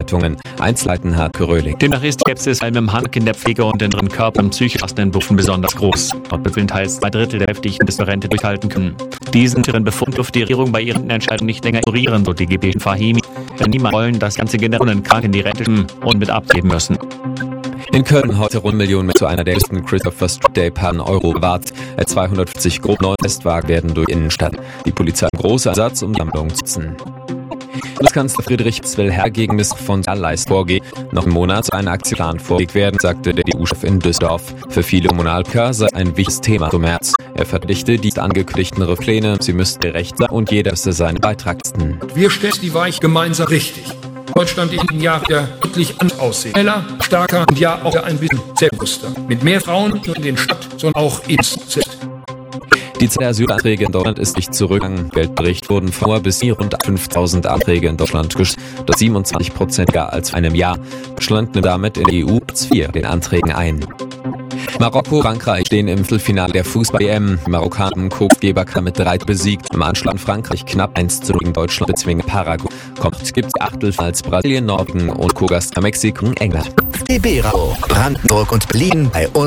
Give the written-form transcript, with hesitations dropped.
Bewertungen. Einzelheiten Hartke Röhling. Demnach ist Skepsis im Handwerk, in der Pflege und in den Körper- und psychischen Berufen besonders groß. Dort befinden teils 2/3 der Beschäftigten bis zur Rente durchhalten können. Diesen Befund dürfte die Regierung bei ihren Entscheidungen nicht länger ignorieren, so DGB Fahimi. Denn niemand wollen, dass ganze Generationen krank in die Rente und mit abgeben müssen. In Köln heute rund Millionen zu einer der größten Christopher Street Day Pannen Euro gewahrt. 250 grob neue Testwagen werden durch Innenstadt. Die Polizei großer Einsatz, um die Sammlung zu schützen. Bundeskanzler Friedrich will gegen Missbrauch von Leistung vorgehen. Noch im Monat ein Aktionsplan vorgelegt werden, sagte der EU-Chef in Düsseldorf. Für viele Kommunalpolitiker sei ein wichtiges Thema zum März. Er verdichte die angekündigten Pläne, sie müssten gerecht sein und jeder müsse seinen Beitrag leisten. Wir stellen die Weiche gemeinsam richtig. Deutschland in den Jahren der deutlich anders aussehen. Schneller, stärker und ja auch ein bisschen selbstbewusster. Mit mehr Frauen nicht nur in den Stadt, sondern auch ins Selbst. Die Zahl der Asylanträge in Deutschland ist nicht zurückgegangen. Weltbericht wurden vor bis hier rund 5.000 Anträge in Deutschland gestellt. Das 27% mehr als vor einem Jahr. Deutschland nimmt damit in der EU Platz 4 den Anträgen ein. Marokko und Frankreich stehen im Viertelfinale der Fußball-EM. Die Marokkaner Kursgeber kam mit 3 besiegt. Im Anschluss an Frankreich knapp 1:0 gegen Deutschland bezwingen Paraguay. Kommt gibt's Achtelfinals Brasilien, Norwegen und Co-Gast Mexiko und England. DB Radio, Brandenburg und Berlin bei uns.